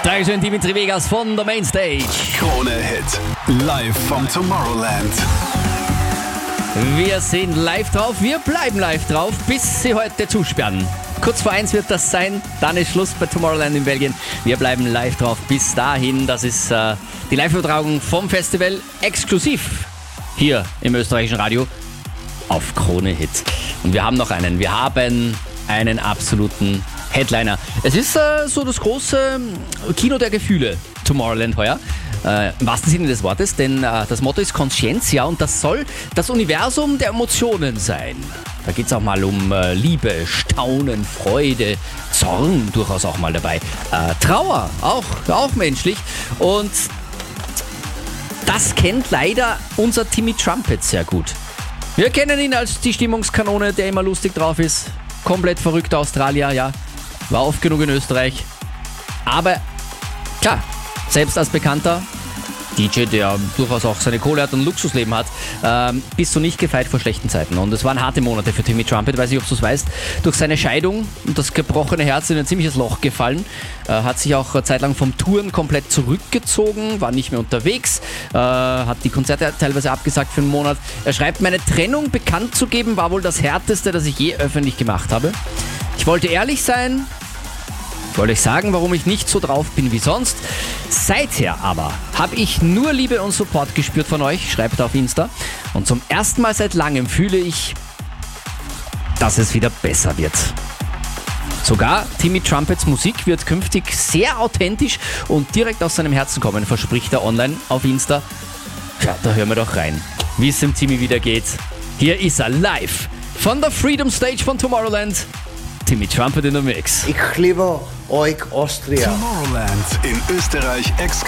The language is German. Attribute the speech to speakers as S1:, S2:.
S1: Dankeschön, Dimitri Vegas von der Mainstage.
S2: Krone Hit. Live vom Tomorrowland.
S1: Wir sind live drauf, wir bleiben live drauf, bis sie heute zusperren. Kurz vor 1 wird das sein, dann ist Schluss bei Tomorrowland in Belgien. Wir bleiben live drauf bis dahin. Das ist die Live-Übertragung vom Festival exklusiv hier im österreichischen Radio auf Krone Hit. Und wir haben noch einen. Wir haben einen absoluten Headliner. Es ist so das große Kino der Gefühle, Tomorrowland heuer. Im wahrsten Sinne des Wortes, denn das Motto ist Conscientia und das soll das Universum der Emotionen sein. Da geht es auch mal um Liebe, Staunen, Freude, Zorn durchaus auch mal dabei. Trauer, auch menschlich. Und das kennt leider unser Timmy Trumpet sehr gut. Wir kennen ihn als die Stimmungskanone, der immer lustig drauf ist. Komplett verrückter Australier, ja. War oft genug in Österreich. Aber klar, selbst als bekannter DJ, der durchaus auch seine Kohle hat und ein Luxusleben hat, bist du nicht gefeit vor schlechten Zeiten. Und es waren harte Monate für Timmy Trumpet, weiß nicht, ob du es weißt. Durch seine Scheidung und das gebrochene Herz in ein ziemliches Loch gefallen. Hat sich auch zeitlang vom Touren komplett zurückgezogen, war nicht mehr unterwegs, hat die Konzerte teilweise abgesagt für einen Monat. Er schreibt, meine Trennung bekannt zu geben, war wohl das Härteste, das ich je öffentlich gemacht habe. Ich wollte ehrlich sein, wollte ich sagen, warum ich nicht so drauf bin wie sonst. Seither aber habe ich nur Liebe und Support gespürt von euch, schreibt auf Insta. Und zum ersten Mal seit langem fühle ich, dass es wieder besser wird. Sogar Timmy Trumpets Musik wird künftig sehr authentisch und direkt aus seinem Herzen kommen, verspricht er online auf Insta. Ja, da hören wir doch rein, wie es dem Timmy wieder geht. Hier ist er live von der Freedom Stage von Tomorrowland. Timmy Trumpet in der Mix.
S3: Ich liebe euch, Austria.
S2: Tomorrowland in Österreich exklusiv.